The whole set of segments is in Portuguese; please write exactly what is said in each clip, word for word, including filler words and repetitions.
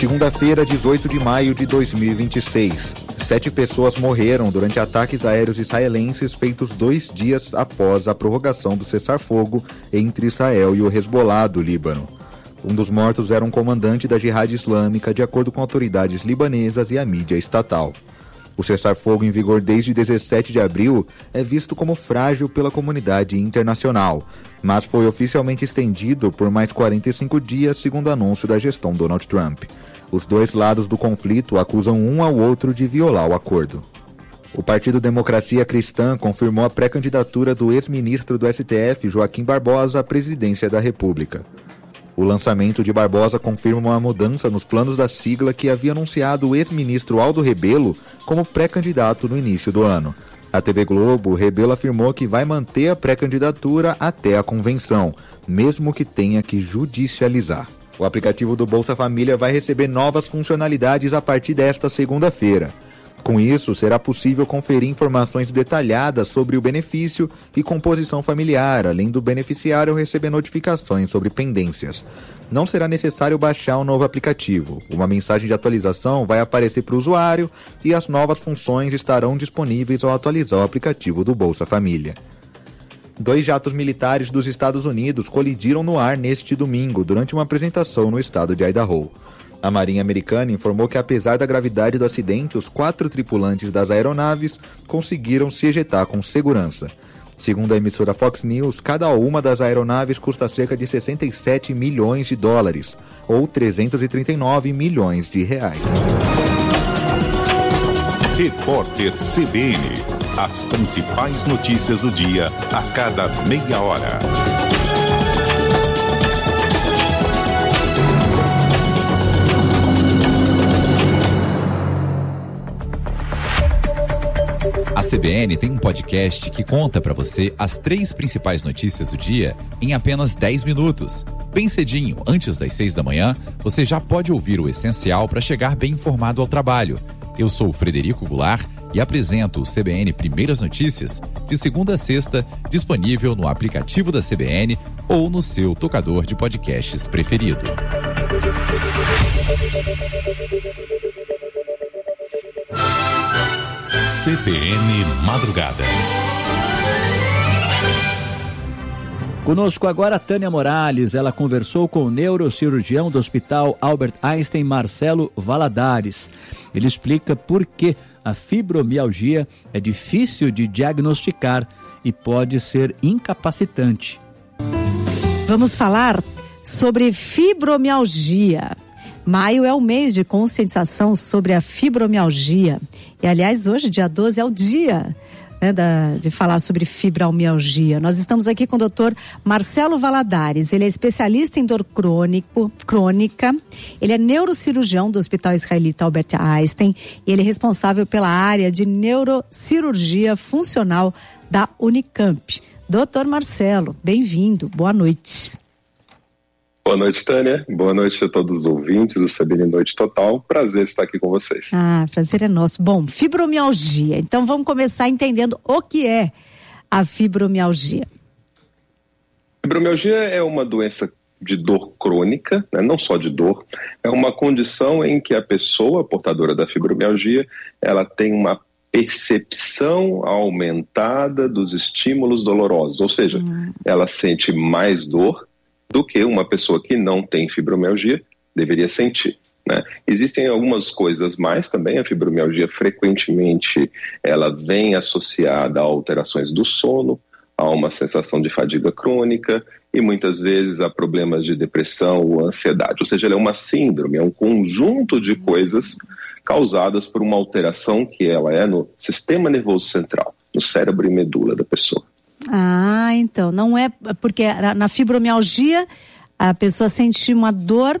Segunda-feira, dezoito de maio de dois mil e vinte e seis. Sete pessoas morreram durante ataques aéreos israelenses feitos dois dias após a prorrogação do cessar-fogo entre Israel e o Hezbollah do Líbano. Um dos mortos era um comandante da Jihad Islâmica, de acordo com autoridades libanesas e a mídia estatal. O cessar-fogo em vigor desde dezessete de abril é visto como frágil pela comunidade internacional, mas foi oficialmente estendido por mais quarenta e cinco dias, segundo anúncio da gestão Donald Trump. Os dois lados do conflito acusam um ao outro de violar o acordo. O Partido Democracia Cristã confirmou a pré-candidatura do ex-ministro do S T F, Joaquim Barbosa, à presidência da República. O lançamento de Barbosa confirma uma mudança nos planos da sigla que havia anunciado o ex-ministro Aldo Rebelo como pré-candidato no início do ano. A T V Globo, Rebelo afirmou que vai manter a pré-candidatura até a convenção, mesmo que tenha que judicializar. O aplicativo do Bolsa Família vai receber novas funcionalidades a partir desta segunda-feira. Com isso, será possível conferir informações detalhadas sobre o benefício e composição familiar, além do beneficiário receber notificações sobre pendências. Não será necessário baixar o novo aplicativo. Uma mensagem de atualização vai aparecer para o usuário e as novas funções estarão disponíveis ao atualizar o aplicativo do Bolsa Família. Dois jatos militares dos Estados Unidos colidiram no ar neste domingo, durante uma apresentação no estado de Idaho. A Marinha Americana informou que, apesar da gravidade do acidente, os quatro tripulantes das aeronaves conseguiram se ejetar com segurança. Segundo a emissora Fox News, cada uma das aeronaves custa cerca de sessenta e sete milhões de dólares, ou trezentos e trinta e nove milhões de reais. Repórter C B N. As principais notícias do dia a cada meia hora. A C B N tem um podcast que conta para você as três principais notícias do dia em apenas dez minutos. Bem cedinho, antes das seis da manhã, você já pode ouvir o essencial para chegar bem informado ao trabalho. Eu sou o Frederico Goulart e apresento o C B N Primeiras Notícias de segunda a sexta, disponível no aplicativo da C B N ou no seu tocador de podcasts preferido. C B N Madrugada. Conosco agora a Tânia Morales. Ela conversou com o neurocirurgião do Hospital Albert Einstein, Marcelo Valadares. Ele explica por que a fibromialgia é difícil de diagnosticar e pode ser incapacitante. Vamos falar sobre fibromialgia. Maio é o mês de conscientização sobre a fibromialgia. E, aliás, hoje, dia doze, é o dia né, da, de falar sobre fibromialgia. Nós estamos aqui com o doutor Marcelo Valadares. Ele é especialista em dor crônico, crônica. Ele é neurocirurgião do Hospital Israelita Albert Einstein. E ele é responsável pela área de neurocirurgia funcional da Unicamp. Doutor Marcelo, bem-vindo. Boa noite. Boa noite, Tânia. Boa noite a todos os ouvintes do C B N Noite Total. Prazer estar aqui com vocês. Ah, prazer é nosso. Bom, fibromialgia. Então vamos começar entendendo o que é a fibromialgia. Fibromialgia é uma doença de dor crônica, né? Não só de dor. É uma condição em que a pessoa portadora da fibromialgia, ela tem uma percepção aumentada dos estímulos dolorosos. Ou seja, hum. ela sente mais dor do que uma pessoa que não tem fibromialgia deveria sentir, né? Existem algumas coisas mais também. A fibromialgia frequentemente ela vem associada a alterações do sono, a uma sensação de fadiga crônica e muitas vezes a problemas de depressão ou ansiedade. Ou seja, ela é uma síndrome, é um conjunto de coisas causadas por uma alteração que ela é no sistema nervoso central, no cérebro e medula da pessoa. Ah, então, não é porque na fibromialgia a pessoa sente uma dor,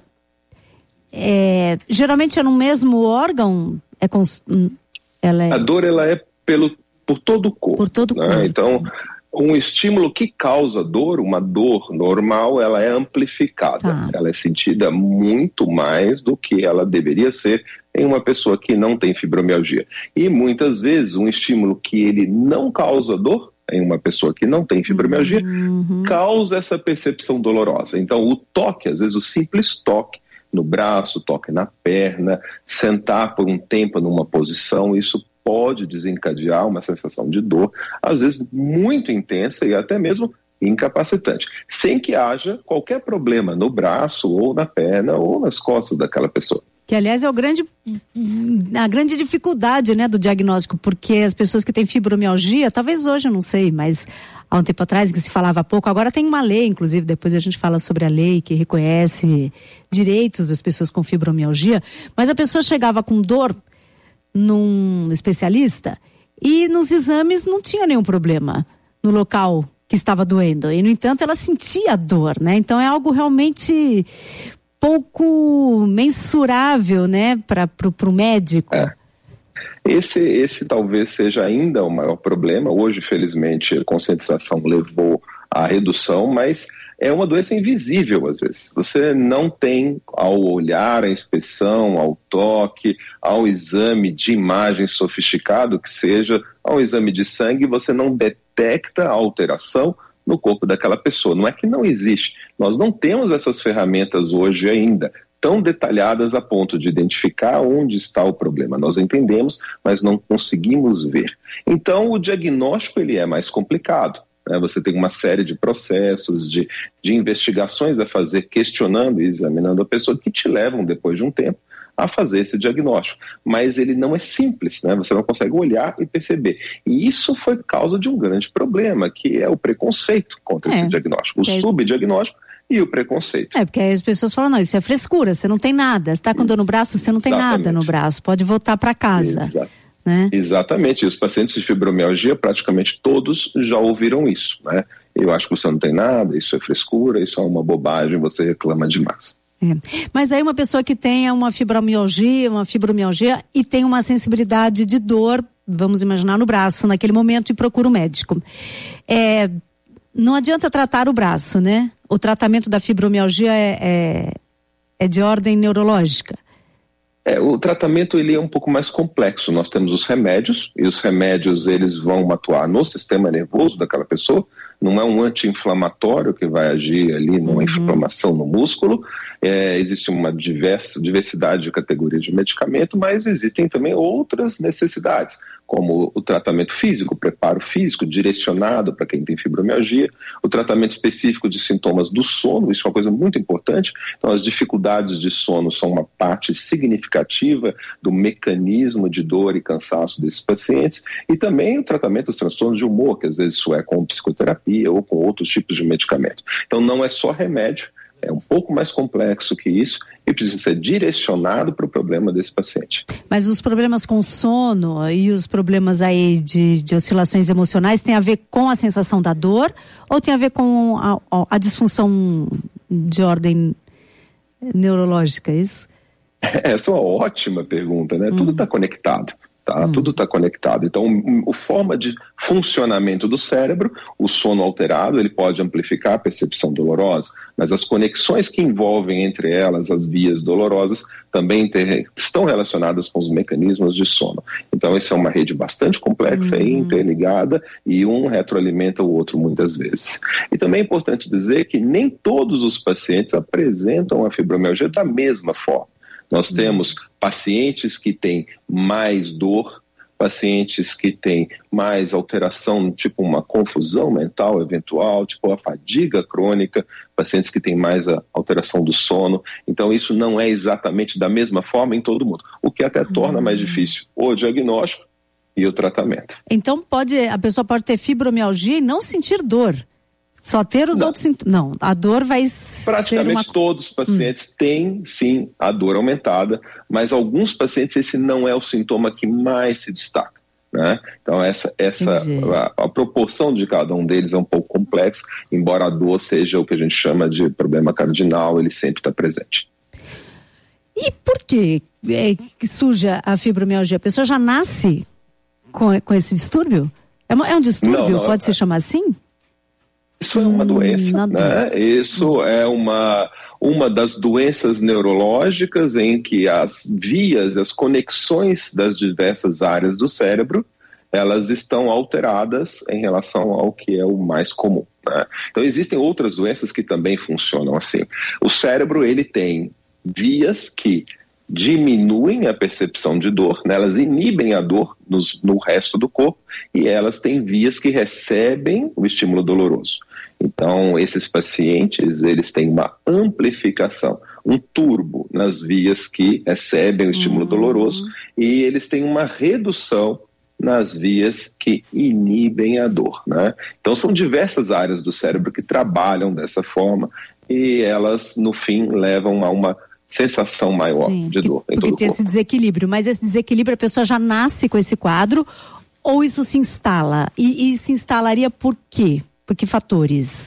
é, geralmente é no mesmo órgão, é, ela é... A dor ela é pelo, por todo o corpo. Por todo o né? corpo. Então, um estímulo que causa dor, uma dor normal, ela é amplificada. Tá. Ela é sentida muito mais do que ela deveria ser em uma pessoa que não tem fibromialgia. E muitas vezes um estímulo que ele não causa dor, em uma pessoa que não tem fibromialgia, uhum. causa essa percepção dolorosa. Então, o toque, às vezes o simples toque, no braço, toque na perna, sentar por um tempo numa posição, isso pode desencadear uma sensação de dor, às vezes muito intensa e até mesmo incapacitante, sem que haja qualquer problema no braço ou na perna ou nas costas daquela pessoa. Que, aliás, é o grande, a grande dificuldade, né, do diagnóstico, porque as pessoas que têm fibromialgia, talvez hoje, eu não sei, mas há um tempo atrás que se falava pouco, agora tem uma lei, inclusive, depois a gente fala sobre a lei que reconhece direitos das pessoas com fibromialgia, mas a pessoa chegava com dor num especialista e nos exames não tinha nenhum problema no local que estava doendo, e no entanto ela sentia dor, né? Então é algo realmente pouco mensurável, né, para o médico. É. Esse, esse talvez seja ainda o maior problema. Hoje, felizmente, a conscientização levou à redução, mas é uma doença invisível às vezes. Você não tem, ao olhar, a inspeção, ao toque, ao exame de imagem sofisticado que seja, ao exame de sangue, você não detecta a alteração no corpo daquela pessoa. Não é que não existe. Nós não temos essas ferramentas hoje ainda tão detalhadas a ponto de identificar onde está o problema. Nós entendemos, mas não conseguimos ver. Então, o diagnóstico ele é mais complicado. Né? Você tem uma série de processos, de, de investigações a fazer, questionando e examinando a pessoa, que te levam, depois de um tempo, a fazer esse diagnóstico. Mas ele não é simples, né? Você não consegue olhar e perceber. E isso foi causa de um grande problema, que é o preconceito contra é, esse diagnóstico, o é... subdiagnóstico e o preconceito. É, porque aí as pessoas falam, não, isso é frescura, você não tem nada. Você está com dor no braço, você não tem Exatamente. nada no braço, pode voltar para casa. Exato. Né? Exatamente, e os pacientes de fibromialgia, praticamente todos já ouviram isso, né? Eu acho que você não tem nada, isso é frescura, isso é uma bobagem, você reclama demais. É. Mas aí uma pessoa que tenha uma fibromialgia, uma fibromialgia e tem uma sensibilidade de dor, vamos imaginar, no braço naquele momento e procura o médico. É, não adianta tratar o braço, né? O tratamento da fibromialgia é, é, é de ordem neurológica. É, o tratamento ele é um pouco mais complexo. Nós temos os remédios, e os remédios eles vão atuar no sistema nervoso daquela pessoa. Não é um anti-inflamatório que vai agir ali numa uhum. inflamação no músculo. É, existe uma diversa, diversidade de categorias de medicamento, mas existem também outras necessidades, como o tratamento físico, o preparo físico direcionado para quem tem fibromialgia, o tratamento específico de sintomas do sono, isso é uma coisa muito importante. Então, as dificuldades de sono são uma parte significativa do mecanismo de dor e cansaço desses pacientes, e também o tratamento dos transtornos de humor, que às vezes isso é com psicoterapia ou com outros tipos de medicamento. Então, não é só remédio, é um pouco mais complexo que isso e precisa ser direcionado para o problema desse paciente. Mas os problemas com sono e os problemas aí de, de oscilações emocionais têm a ver com a sensação da dor ou tem a ver com a, a disfunção de ordem neurológica, é isso? Essa é uma ótima pergunta, né? Hum. Tudo está conectado. Tá? Hum. Tudo está conectado. Então, a forma de funcionamento do cérebro, o sono alterado, ele pode amplificar a percepção dolorosa, mas as conexões que envolvem entre elas as vias dolorosas também ter, estão relacionadas com os mecanismos de sono. Então, isso é uma rede bastante complexa hum. e interligada, e um retroalimenta o outro muitas vezes. E também é importante dizer que nem todos os pacientes apresentam a fibromialgia da mesma forma. Nós temos pacientes que têm mais dor, pacientes que têm mais alteração, tipo uma confusão mental eventual, tipo a fadiga crônica, pacientes que têm mais a alteração do sono. Então, isso não é exatamente da mesma forma em todo mundo, o que até torna mais difícil o diagnóstico e o tratamento. Então, pode, a pessoa pode ter fibromialgia e não sentir dor. Só ter os não. outros sintomas. Não, a dor vai Praticamente ser uma... todos os pacientes hum. têm, sim, a dor aumentada, mas alguns pacientes esse não é o sintoma que mais se destaca. Né? Então, essa, essa a, a proporção de cada um deles é um pouco complexa, embora a dor seja o que a gente chama de problema cardinal, ele sempre está presente. E por que, é, que surge a fibromialgia? A pessoa já nasce com, com esse distúrbio? É, uma, é um distúrbio? Não, não, Pode é... se chamar assim? Isso é uma doença, hum, né? doença. Isso é uma, uma das doenças neurológicas em que as vias, as conexões das diversas áreas do cérebro, elas estão alteradas em relação ao que é o mais comum, né? Então, existem outras doenças que também funcionam assim. O cérebro, ele tem vias que diminuem a percepção de dor, né? Elas inibem a dor nos, no resto do corpo, e elas têm vias que recebem o estímulo doloroso. Então, esses pacientes, eles têm uma amplificação, um turbo nas vias que recebem o estímulo uhum. doloroso, e eles têm uma redução nas vias que inibem a dor, né? Então, são diversas áreas do cérebro que trabalham dessa forma, e elas, no fim, levam a uma sensação maior Sim, de dor em todo o corpo. Porque tem esse desequilíbrio, mas esse desequilíbrio a pessoa já nasce com esse quadro, ou isso se instala? E, e se instalaria por quê? Por que fatores?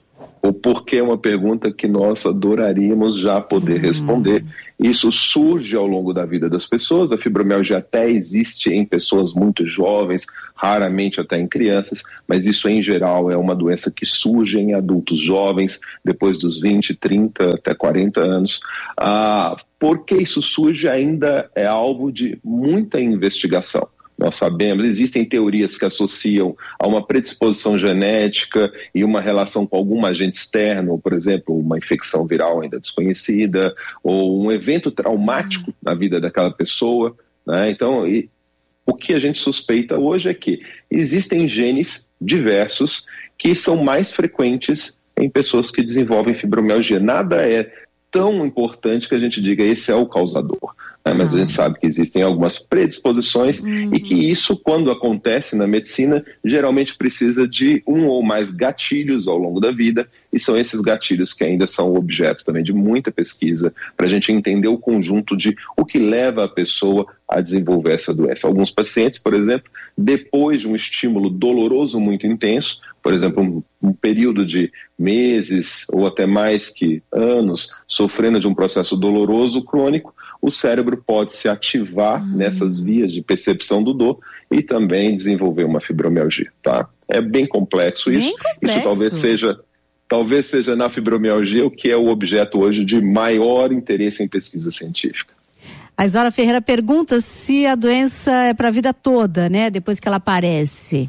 O porquê é uma pergunta que nós adoraríamos já poder hum. responder. Isso surge ao longo da vida das pessoas. A fibromialgia até existe em pessoas muito jovens, raramente até em crianças, mas isso em geral é uma doença que surge em adultos jovens, depois dos vinte, trinta até quarenta anos. Ah, por que isso surge ainda é alvo de muita investigação. Nós sabemos, existem teorias que associam a uma predisposição genética e uma relação com algum agente externo, por exemplo, uma infecção viral ainda desconhecida, ou um evento traumático na vida daquela pessoa, né? Então, e, o que a gente suspeita hoje é que existem genes diversos que são mais frequentes em pessoas que desenvolvem fibromialgia. Nada é tão importante que a gente diga esse é o causador. É, mas ah. a gente sabe que existem algumas predisposições uhum. e que isso, quando acontece na medicina, geralmente precisa de um ou mais gatilhos ao longo da vida, e são esses gatilhos que ainda são objeto também de muita pesquisa para a gente entender o conjunto de o que leva a pessoa a desenvolver essa doença. Alguns pacientes, por exemplo, depois de um estímulo doloroso muito intenso, por exemplo, um, um período de meses ou até mais que anos sofrendo de um processo doloroso crônico, o cérebro pode se ativar uhum. nessas vias de percepção do dor e também desenvolver uma fibromialgia, tá? É bem complexo isso. Bem complexo. Isso talvez seja, talvez seja na fibromialgia o que é o objeto hoje de maior interesse em pesquisa científica. A Isaura Ferreira pergunta se a doença é para a vida toda, né? Depois que ela aparece.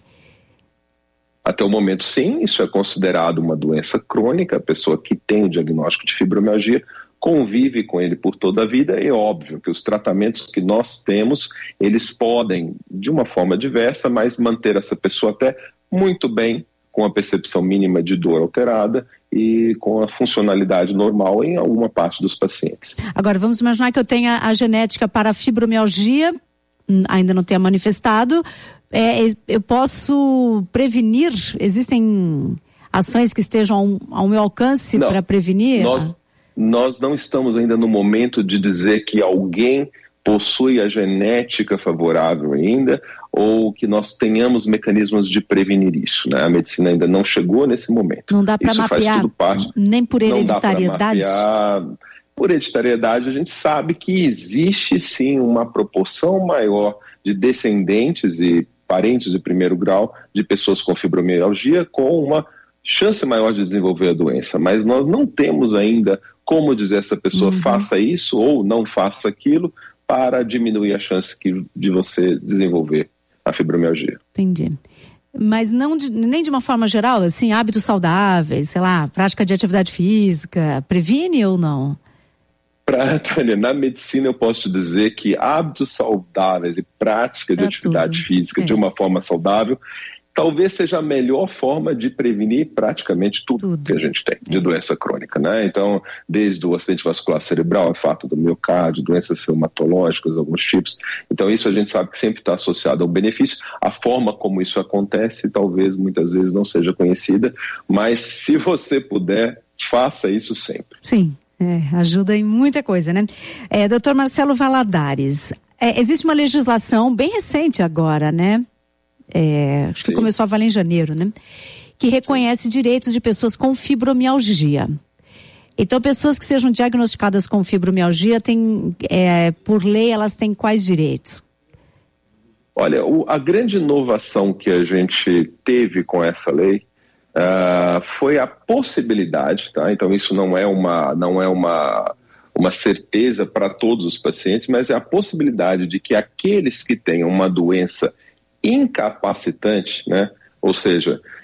Até o momento, sim, isso é considerado uma doença crônica. A pessoa que tem o diagnóstico de fibromialgia convive com ele por toda a vida. É óbvio que os tratamentos que nós temos, eles podem, de uma forma diversa, mas manter essa pessoa até muito bem, com a percepção mínima de dor alterada e com a funcionalidade normal em alguma parte dos pacientes. Agora, vamos imaginar que eu tenha a genética para a fibromialgia, ainda não tenha manifestado. É, eu posso prevenir? Existem ações que estejam ao, ao meu alcance para prevenir? Nós, nós não estamos ainda no momento de dizer que alguém possui a genética favorável ainda, ou que nós tenhamos mecanismos de prevenir isso, né? A medicina ainda não chegou nesse momento. Não dá para mapear, faz tudo parte, nem por hereditariedade? Não dá para mapear. Por hereditariedade, a gente sabe que existe sim uma proporção maior de descendentes e parentes de primeiro grau de pessoas com fibromialgia com uma chance maior de desenvolver a doença, mas nós não temos ainda como dizer essa pessoa uhum. faça isso ou não faça aquilo para diminuir a chance que, de você desenvolver a fibromialgia. Entendi. Mas não de, nem de uma forma geral, assim, hábitos saudáveis, sei lá, prática de atividade física, previne ou não? Pra, Tânia, na medicina eu posso te dizer que hábitos saudáveis e prática de pra atividade tudo. física é. de uma forma saudável talvez seja a melhor forma de prevenir praticamente tudo, tudo. que a gente tem de é. doença crônica, né? Então, desde o acidente vascular cerebral, infarto do miocárdio, doenças reumatológicas, alguns tipos. Então, isso a gente sabe que sempre está associado ao benefício. A forma como isso acontece, talvez muitas vezes não seja conhecida, mas se você puder, faça isso sempre. Sim, é, ajuda em muita coisa, né? É, doutor Marcelo Valadares, é, existe uma legislação bem recente agora, né? É, acho que Sim. começou a valer em janeiro, né? Que reconhece Sim. direitos de pessoas com fibromialgia. Então, pessoas que sejam diagnosticadas com fibromialgia, tem, é, por lei, elas têm quais direitos? Olha, o, a grande inovação que a gente teve com essa lei uh, foi a possibilidade, tá? Então, isso não é uma, não é uma, uma certeza para todos os pacientes, mas é a possibilidade de que aqueles que tenham uma doença incapacitante, né? Ou seja,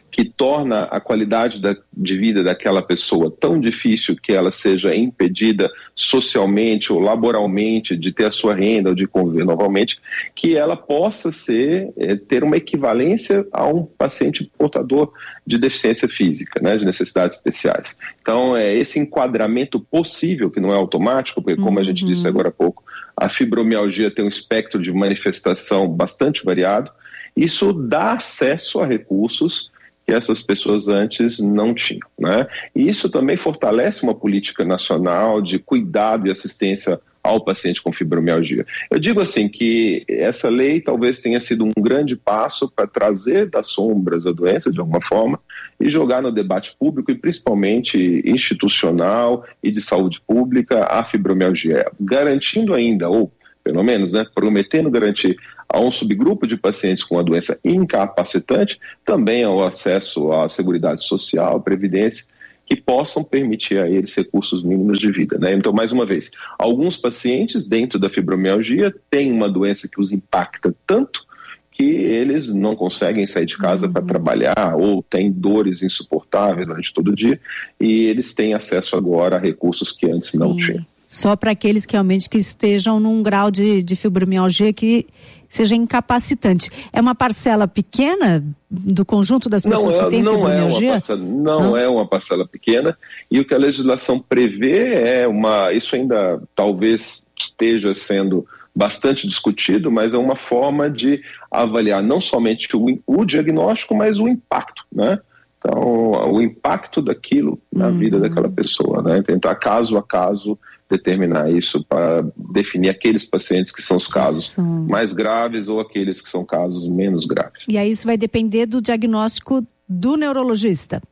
que torna a qualidade da, de vida daquela pessoa tão difícil que ela seja impedida socialmente ou laboralmente de ter a sua renda ou de conviver novamente, que ela possa ser, é, ter uma equivalência a um paciente portador de deficiência física, né, de necessidades especiais. Então, é esse enquadramento possível, que não é automático, porque como uhum. a gente disse agora há pouco, a fibromialgia tem um espectro de manifestação bastante variado, isso dá acesso a recursos que essas pessoas antes não tinham, né? E isso também fortalece uma política nacional de cuidado e assistência ao paciente com fibromialgia. Eu digo assim que essa lei talvez tenha sido um grande passo para trazer das sombras a doença de alguma forma e jogar no debate público e principalmente institucional e de saúde pública a fibromialgia, garantindo ainda, ou pelo menos, né, prometendo garantir a um subgrupo de pacientes com a doença incapacitante também ao acesso à Seguridade Social, à Previdência, que possam permitir a eles recursos mínimos de vida, né? Então, mais uma vez, alguns pacientes dentro da fibromialgia têm uma doença que os impacta tanto que eles não conseguem sair de casa uhum. para trabalhar ou têm dores insuportáveis durante todo o dia e eles têm acesso agora a recursos que antes Sim. não tinham. Só para aqueles que realmente que estejam num grau de, de fibromialgia que seja incapacitante. É uma parcela pequena do conjunto das pessoas não, que têm fibromialgia? É uma parcela, não, não é uma parcela pequena, e o que a legislação prevê é uma, isso ainda talvez esteja sendo bastante discutido, mas é uma forma de avaliar não somente o, o diagnóstico, mas o impacto, né? Então, o impacto daquilo na hum. vida daquela pessoa, né? Tentar caso a caso determinar isso para definir aqueles pacientes que são os casos isso. mais graves ou aqueles que são casos menos graves. E aí isso vai depender do diagnóstico do neurologista?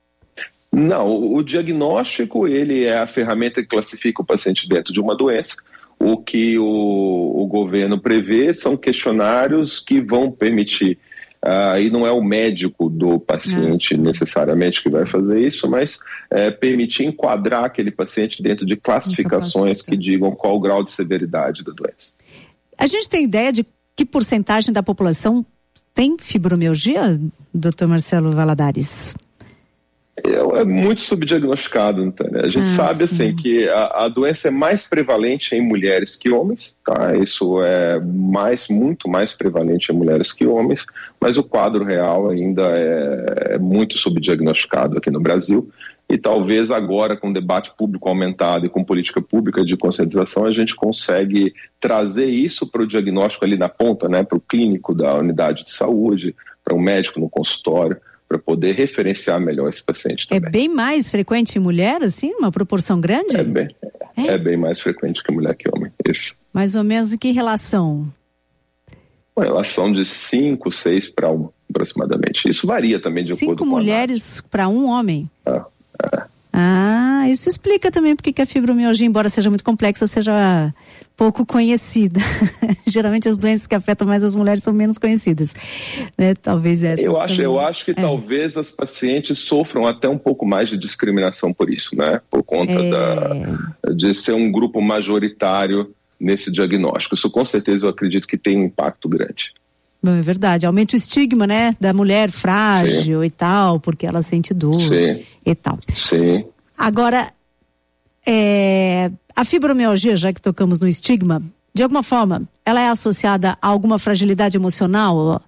Não, o, o diagnóstico ele é a ferramenta que classifica o paciente dentro de uma doença. O que o, o governo prevê são questionários que vão permitir. Uh, e não é o médico do paciente não. necessariamente que vai fazer isso, mas é, permitir enquadrar aquele paciente dentro de classificações que digam qual o grau de severidade da doença. A gente tem ideia de que porcentagem da população tem fibromialgia, doutor Marcelo Valadares? É, é muito subdiagnosticado, Antônia. A gente ah, sabe sim. assim que a, a doença é mais prevalente em mulheres que homens, tá? Isso é mais, muito mais prevalente em mulheres que homens, mas o quadro real ainda é, é muito subdiagnosticado aqui no Brasil. E talvez agora, com o debate público aumentado e com política pública de conscientização, a gente consegue trazer isso para o diagnóstico ali na ponta, né? Para o clínico da unidade de saúde, para o médico no consultório, para poder referenciar melhor esse paciente também. É bem mais frequente em mulher, assim? Uma proporção grande? É bem, é? É bem mais frequente que mulher que homem, isso. Mais ou menos em que relação? Uma relação de cinco, seis para um, aproximadamente. Isso varia também de acordo com a Cinco mulheres para um homem? Ah, é. Ah, isso explica também porque que a fibromialgia, embora seja muito complexa, seja pouco conhecida. Geralmente as doenças que afetam mais as mulheres são menos conhecidas, né? Talvez essa. Eu acho, eu acho que é. talvez as pacientes sofram até um pouco mais de discriminação por isso, né? Por conta é. da, de ser um grupo majoritário nesse diagnóstico. Isso com certeza eu acredito que tem um impacto grande. Bom, é verdade, aumenta o estigma, né, da mulher frágil Sim. e tal, porque ela sente dor Sim. e tal. Sim. Agora, é, a fibromialgia, já que tocamos no estigma, de alguma forma, ela é associada a alguma fragilidade emocional?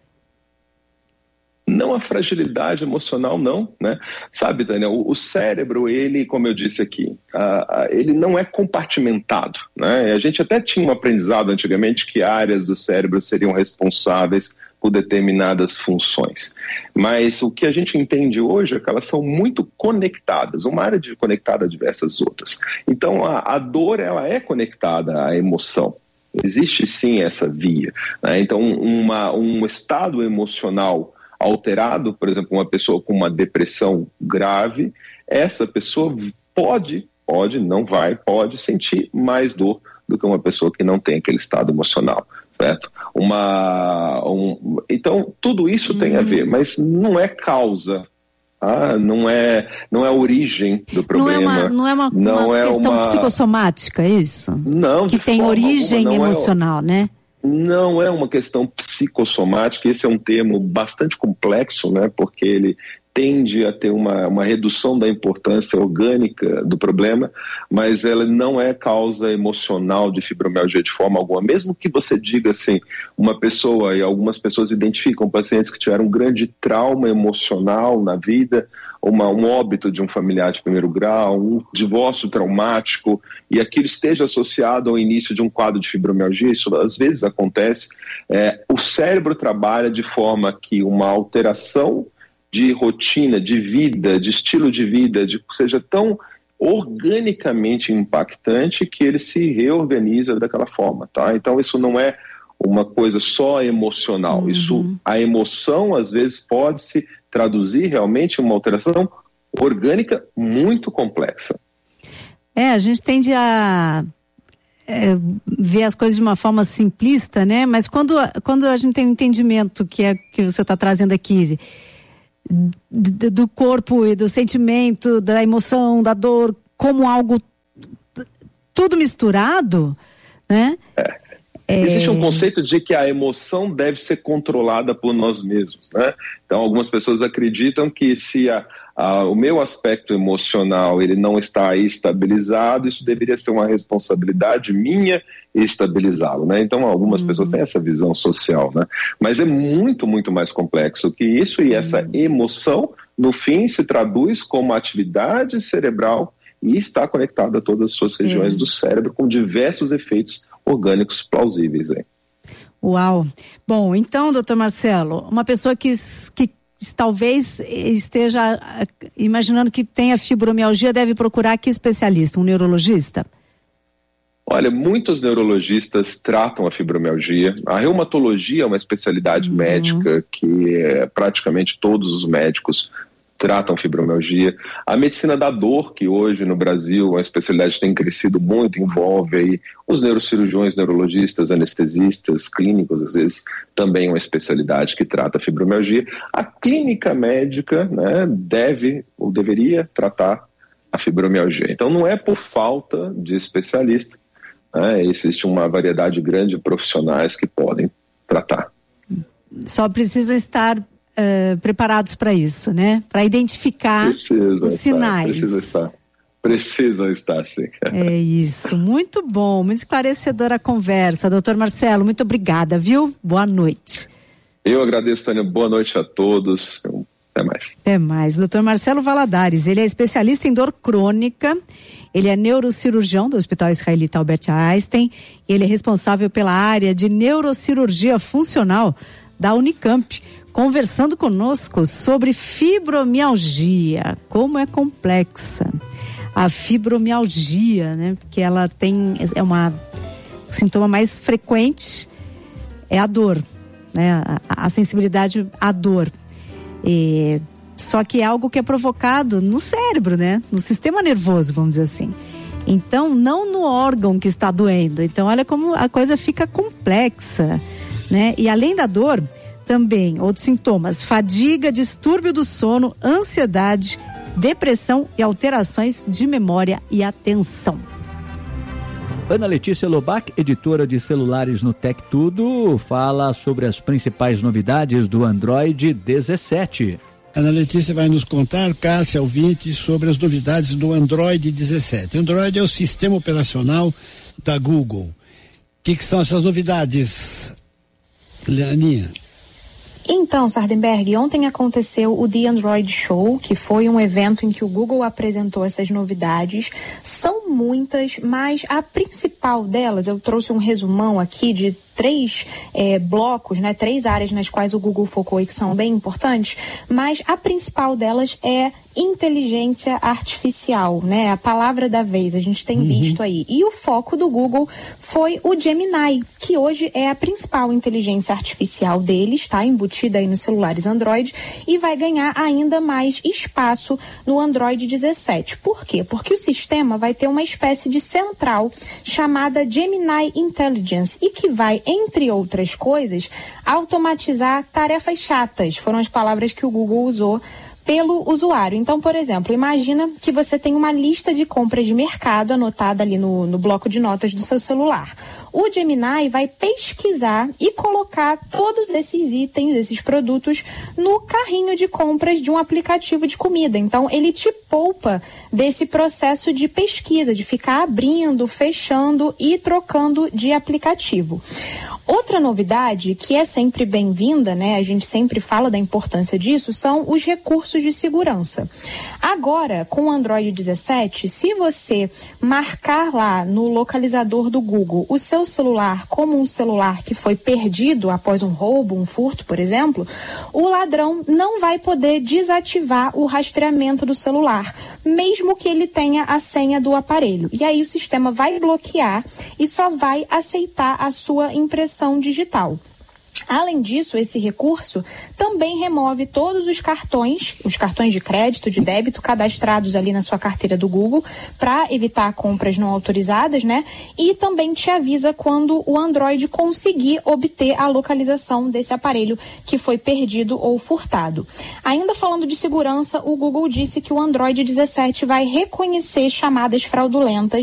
Não a fragilidade emocional, não, né? Sabe, Daniel, o, o cérebro, ele, como eu disse aqui, uh, uh, ele não é compartimentado, né? A gente até tinha um aprendizado antigamente que áreas do cérebro seriam responsáveis por determinadas funções. Mas o que a gente entende hoje é que elas são muito conectadas, uma área de, conectada a diversas outras. Então, a, a dor, ela é conectada à emoção. Existe sim essa via, né? Então, uma, um estado emocional alterado, por exemplo, uma pessoa com uma depressão grave, essa pessoa pode, pode, não vai, pode sentir mais dor do que uma pessoa que não tem aquele estado emocional, certo? Uma, um, então, tudo isso hum. tem a ver, mas não é causa, ah, não é, não é a origem do problema. Não é uma, não é uma, não uma é questão uma... psicossomática, é isso? Não, que tem origem emocional, é... né? não é uma questão psicossomática, esse é um termo bastante complexo, né, porque ele tende a ter uma, uma redução da importância orgânica do problema, mas ela não é causa emocional de fibromialgia de forma alguma. Mesmo que você diga assim, uma pessoa, e algumas pessoas identificam pacientes que tiveram um grande trauma emocional na vida, uma, um óbito de um familiar de primeiro grau, um divórcio traumático, e aquilo esteja associado ao início de um quadro de fibromialgia, isso às vezes acontece, é, o cérebro trabalha de forma que uma alteração de rotina, de vida, de estilo de vida, de, seja tão organicamente impactante que ele se reorganiza daquela forma, tá? Então isso não é uma coisa só emocional, uhum. isso, a emoção às vezes pode se traduzir realmente em uma alteração orgânica muito complexa. É, a gente tende a é, ver as coisas de uma forma simplista, né? Mas quando, quando a gente tem um entendimento que é que você está trazendo aqui, do corpo e do sentimento, da emoção, da dor, como algo tudo misturado, né? É. É... Existe um conceito de que a emoção deve ser controlada por nós mesmos, né? Então algumas pessoas acreditam que se a, a, o meu aspecto emocional ele não está estabilizado, isso deveria ser uma responsabilidade minha estabilizá-lo, né? Então algumas uhum. pessoas têm essa visão social, né? Mas é muito, muito mais complexo que isso. Sim. E essa emoção, no fim, se traduz como atividade cerebral e está conectada a todas as suas regiões é. do cérebro com diversos efeitos orgânicos plausíveis. Hein? Uau! Bom, então, doutor Marcelo, uma pessoa que, que talvez esteja imaginando que tenha fibromialgia deve procurar que especialista? Um neurologista? Olha, muitos neurologistas tratam a fibromialgia. A reumatologia é uma especialidade uhum. médica que é, praticamente todos os médicos tratam fibromialgia. A medicina da dor, que hoje no Brasil é uma especialidade que tem crescido muito, envolve aí os neurocirurgiões, neurologistas, anestesistas, clínicos, às vezes também é uma especialidade que trata a fibromialgia. A clínica médica, né, deve ou deveria tratar a fibromialgia. Então não é por falta de especialista, né, existe uma variedade grande de profissionais que podem tratar. Só precisa estar Uh, preparados para isso, né? Para identificar precisa os estar, sinais. Precisa estar. Precisam estar, sim. É isso. Muito bom, muito esclarecedora a conversa. Doutor Marcelo, muito obrigada, viu? Boa noite. Eu agradeço, Tânia. Boa noite a todos. Até mais. Até mais. Doutor Marcelo Valadares, ele é especialista em dor crônica, ele é neurocirurgião do Hospital Israelita Albert Einstein, ele é responsável pela área de neurocirurgia funcional da Unicamp, conversando conosco sobre fibromialgia, como é complexa a fibromialgia, né? Porque ela tem, é uma, o sintoma mais frequente é a dor, né? A, a sensibilidade à dor. E, só que é algo que é provocado no cérebro, né? No sistema nervoso, vamos dizer assim. Então, não no órgão que está doendo. Então, olha como a coisa fica complexa, né? E além da dor, também outros sintomas: fadiga, distúrbio do sono, ansiedade, depressão e alterações de memória e atenção. Ana Letícia Lobac, editora de celulares no Tec Tudo, fala sobre as principais novidades do Android dezessete. Ana Letícia vai nos contar, Cássia, ouvinte, sobre as novidades do Android dezessete. Android é o sistema operacional da Google. O que, que são essas novidades, Leaninha? Então, Sardenberg, ontem aconteceu o The Android Show, que foi um evento em que o Google apresentou essas novidades. São muitas, mas a principal delas, eu trouxe um resumão aqui de três eh, blocos, né, três áreas nas quais o Google focou e que são bem importantes, mas a principal delas é inteligência artificial, né? A palavra da vez, a gente tem uhum. visto aí. E o foco do Google foi o Gemini, que hoje é a principal inteligência artificial dele, está embutida aí nos celulares Android e vai ganhar ainda mais espaço no Android dezessete. Por quê? Porque o sistema vai ter uma espécie de central chamada Gemini Intelligence e que vai, entre outras coisas, automatizar tarefas chatas. Foram as palavras que o Google usou pelo usuário. Então, por exemplo, imagina que você tem uma lista de compras de mercado anotada ali no, no bloco de notas do seu celular. O Gemini vai pesquisar e colocar todos esses itens, esses produtos, no carrinho de compras de um aplicativo de comida. Então, ele te poupa desse processo de pesquisa, de ficar abrindo, fechando e trocando de aplicativo. Outra novidade, que é sempre bem-vinda, né? A gente sempre fala da importância disso, são os recursos de segurança. Agora, com o Android dezessete, se você marcar lá no localizador do Google o seu celular como um celular que foi perdido após um roubo, um furto, por exemplo, o ladrão não vai poder desativar o rastreamento do celular, mesmo que ele tenha a senha do aparelho. E aí o sistema vai bloquear e só vai aceitar a sua impressão digital. Além disso, esse recurso também remove todos os cartões, os cartões de crédito, de débito, cadastrados ali na sua carteira do Google, para evitar compras não autorizadas, né? E também te avisa quando o Android conseguir obter a localização desse aparelho que foi perdido ou furtado. Ainda falando de segurança, o Google disse que o Android dezessete vai reconhecer chamadas fraudulentas